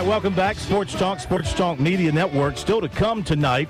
right, welcome back. Sports Talk Media Network. Still to come tonight.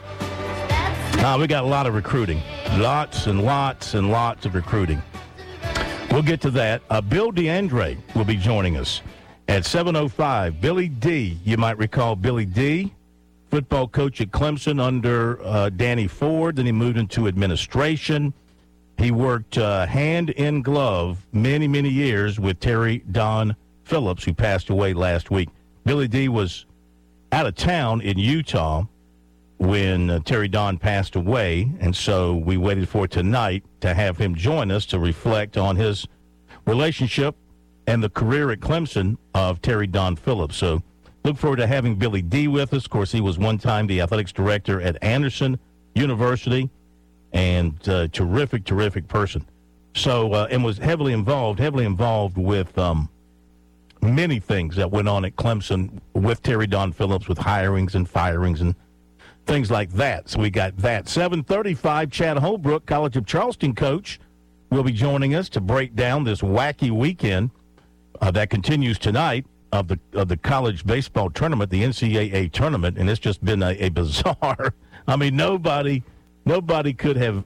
We got a lot of recruiting. Lots and lots and lots of recruiting. We'll get to that. Bill DeAndre will be joining us at 7:05. Billy D, you might recall Billy D, football coach at Clemson under Danny Ford. Then he moved into administration. He worked hand in glove many, many years with Terry Don Phillips, who passed away last week. Billy D was out of town in Utah when Terry Don passed away, and so we waited for tonight to have him join us to reflect on his relationship and the career at Clemson of Terry Don Phillips. So look forward to having Billy D with us. Of course, he was one time the athletics director at Anderson University, and terrific person. So, and was heavily involved with many things that went on at Clemson with Terry Don Phillips, with hirings and firings and things like that. So we got that. 7:35, Chad Holbrook, College of Charleston coach, will be joining us to break down this wacky weekend that continues tonight of the college baseball tournament, the NCAA tournament, and it's just been a bizarre. I mean, nobody could have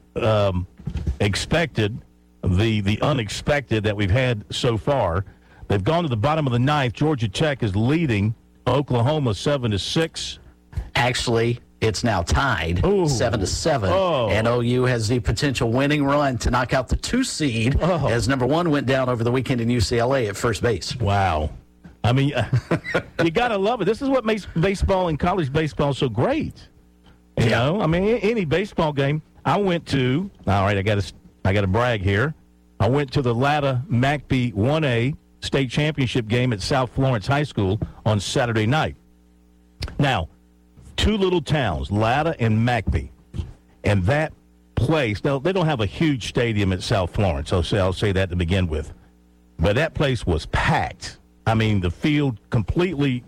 expected the unexpected that we've had so far. They've gone to the bottom of the ninth. Georgia Tech is leading Oklahoma 7-6. Actually, it's now tied 7-7. Oh. And OU has the potential winning run to knock out the 2 seed as number 1 went down over the weekend in UCLA at first base. Wow. I mean, you got to love it. This is what makes baseball and college baseball so great. You know, I mean, any baseball game. I went to, all right, I got to brag here. I went to the Latta MACB 1A state championship game at South Florence High School on Saturday night. Now, 2 little towns, Latta and MACB, and that place, now, they don't have a huge stadium at South Florence, I'll say that to begin with, but that place was packed. I mean, the field completely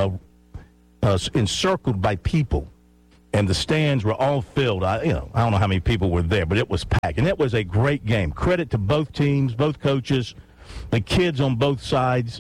encircled by people, and the stands were all filled. I don't know how many people were there, but it was packed, and it was a great game. Credit to both teams, both coaches, the kids on both sides.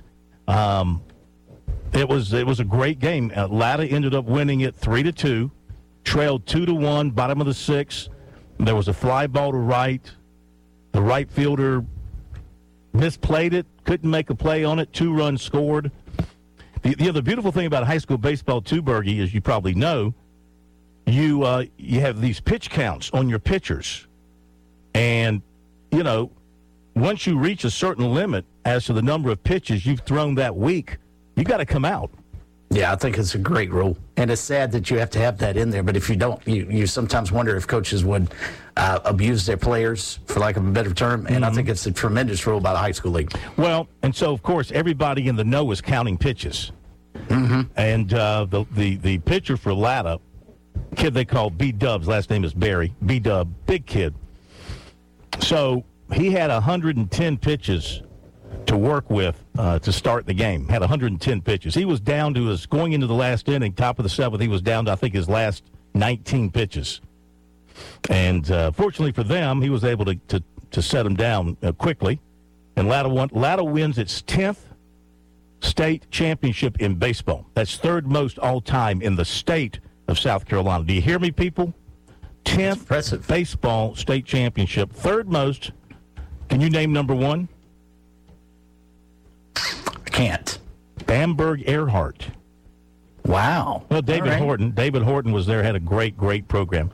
It was a great game. Latta ended up winning it 3-2, trailed 2-1, bottom of the 6th. There was a fly ball to right. The right fielder misplayed it, couldn't make a play on it. 2 runs scored. The beautiful thing about high school baseball too, Bergie, as you probably know, you have these pitch counts on your pitchers, and once you reach a certain limit as to the number of pitches you've thrown that week, you got to come out. Yeah, I think it's a great rule. And it's sad that you have to have that in there. But if you don't, you sometimes wonder if coaches would abuse their players, for lack of a better term. And I think it's a tremendous rule by the high school league. Well, and so, of course, everybody in the know is counting pitches. Mm-hmm. And the pitcher for Latta, kid they call B-Dubs, last name is Barry, B-Dub, big kid. So he had 110 pitches to work with to start the game. Had 110 pitches. He was down to his, going into the last inning, top of the 7th, he was down to, I think, his last 19 pitches. And fortunately for them, he was able to set him down quickly. And Latta wins its 10th state championship in baseball. That's 3rd most all-time in the state of South Carolina. Do you hear me, people? 10th baseball state championship. 3rd most. Can you name number 1? Can't. Bamberg Earhart. Wow. Well, David Horton was there, had a great program.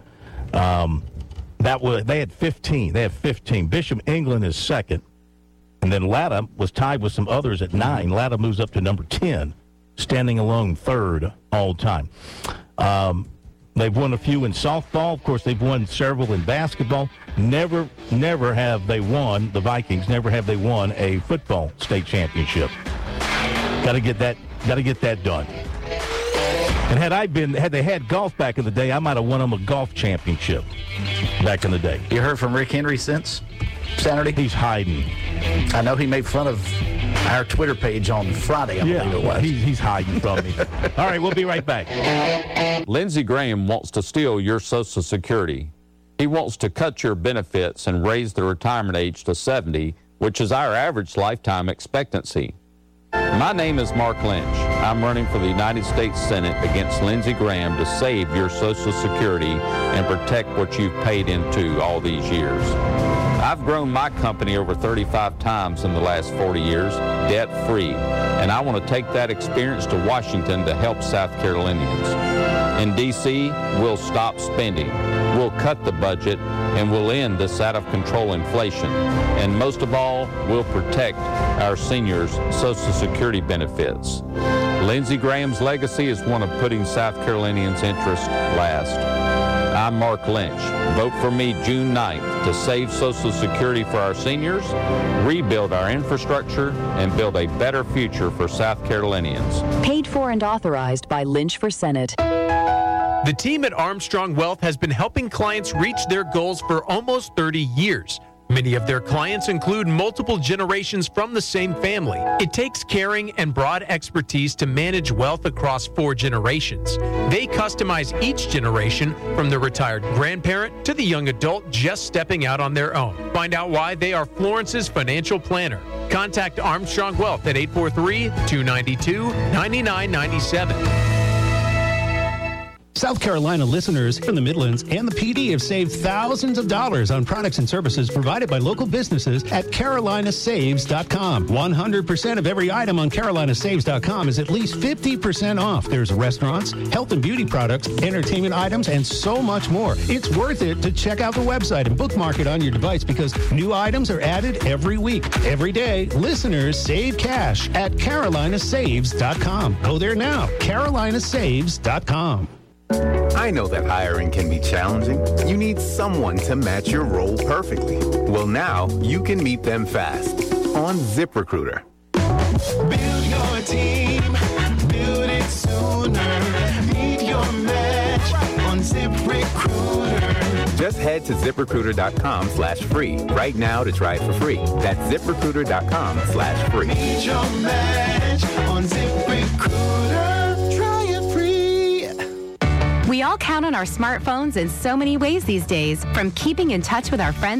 They had 15. Bishop England is 2nd. And then Latta was tied with some others at 9. Latta moves up to number 10, standing alone 3rd all time. They've won a few in softball. Of course, they've won several in basketball. Never have they won, the Vikings, never have they won a football state championship. Got to get that done. And had they had golf back in the day, I might have won them a golf championship back in the day. You heard from Rick Henry since Saturday? He's hiding. I know he made fun of our Twitter page on Friday, I believe it was. He's hiding from me. All right, we'll be right back. Lindsey Graham wants to steal your Social Security. He wants to cut your benefits and raise the retirement age to 70, which is our average lifetime expectancy. My name is Mark Lynch. I'm running for the United States Senate against Lindsey Graham to save your Social Security and protect what you've paid into all these years. I've grown my company over 35 times in the last 40 years, debt-free, and I want to take that experience to Washington to help South Carolinians. In D.C., we'll stop spending, we'll cut the budget, and we'll end this out-of-control inflation. And most of all, we'll protect our seniors' Social Security benefits. Lindsey Graham's legacy is one of putting South Carolinians' interests last. I'm Mark Lynch. Vote for me June 9th to save Social Security for our seniors, rebuild our infrastructure, and build a better future for South Carolinians. Paid for and authorized by Lynch for Senate. The team at Armstrong Wealth has been helping clients reach their goals for almost 30 years. Many of their clients include multiple generations from the same family. It takes caring and broad expertise to manage wealth across 4 generations. They customize each generation, from the retired grandparent to the young adult just stepping out on their own. Find out why they are Florence's financial planner. Contact Armstrong Wealth at 843-292-9997. South Carolina listeners from the Midlands and the PD have saved thousands of dollars on products and services provided by local businesses at carolinasaves.com. 100% of every item on carolinasaves.com is at least 50% off. There's restaurants, health and beauty products, entertainment items, and so much more. It's worth it to check out the website and bookmark it on your device because new items are added every week. Every day, listeners save cash at carolinasaves.com. Go there now, carolinasaves.com. I know that hiring can be challenging. You need someone to match your role perfectly. Well, now you can meet them fast on ZipRecruiter. Build your team, build it sooner. Meet your match on ZipRecruiter. Just head to ZipRecruiter.com/free right now to try it for free. That's ZipRecruiter.com/free. Meet your match on ZipRecruiter. Try it free. We all count on our smartphones in so many ways these days, from keeping in touch with our friends